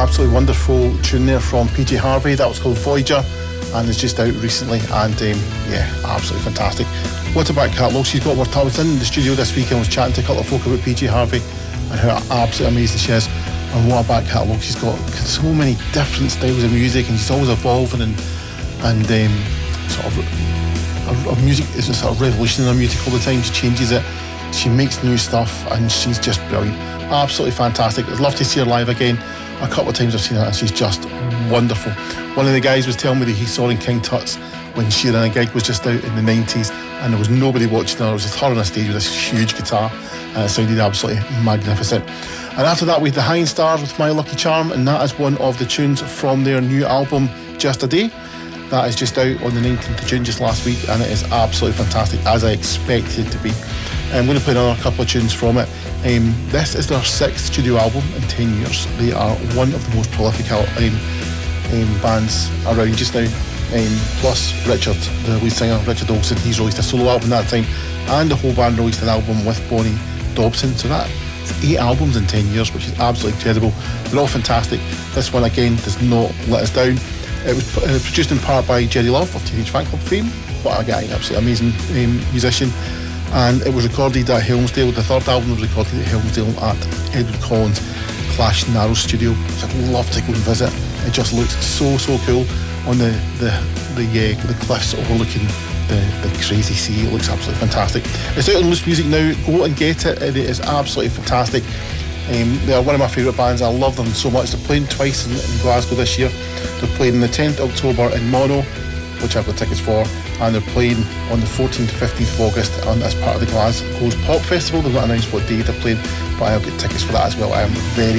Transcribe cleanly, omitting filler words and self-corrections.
absolutely wonderful tune there from PJ Harvey. That was called Voyager, and it's just out recently, and absolutely fantastic. What a back catalogue she's got. I was in the studio this week and I was chatting to a couple of folk about PJ Harvey and how absolutely amazing she is, and what a back catalogue she's got. So many different styles of music, and she's always evolving, and sort of her music is a sort of revolution in her music all the time. She changes it, she makes new stuff, and she's just brilliant. Absolutely fantastic. I'd love to see her live again. A couple of times I've seen her and she's just wonderful. One of the guys was telling me that he saw her in King Tut's when she ran a gig was just out in the 90s, and there was nobody watching her. It was just her on a stage with this huge guitar, and it sounded absolutely magnificent. And after that we had the High Stars with My Lucky Charm, and that is one of the tunes from their new album Just a Day. That is just out on the 19th of June, just last week, and it is absolutely fantastic, as I expected it to be. I'm going to play another couple of tunes from it. This is their 6th studio album in 10 years. They are one of the most prolific bands around just now. Plus Richard, the lead singer, Richard Olsen, he's released a solo album that time, and the whole band released an album with Bonnie Dobson. So that's 8 albums in 10 years, which is absolutely incredible. They're all fantastic. This one again does not let us down. It was produced in part by Jerry Love of Teenage Fanclub fame. What a guy, absolutely amazing musician. And it was recorded at Helmsdale. The 3rd album was recorded at Helmsdale at Edward Collins' Clash Narrows studio, which I'd love to go and visit. It just looks so cool on the cliffs overlooking the crazy sea. It looks absolutely fantastic. It's out on Loose Music now. Go and get it. It is absolutely fantastic. They are one of my favourite bands. I love them so much. They're playing twice in Glasgow this year. They're playing on the 10th of October in Mono, which I've got tickets for, and they're playing on the 14th to 15th of August as part of the Glasgow Pop Festival. They've not announced what day they're playing, but I'll get tickets for that as well. I am very